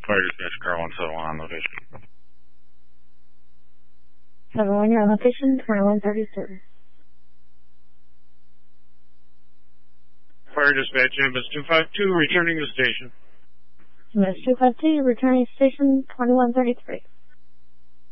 Fire dispatch car 171 on location. 71, you're on location, 2133. Fire dispatch, MS 252, returning to station. MS 252, returning to station, 2133.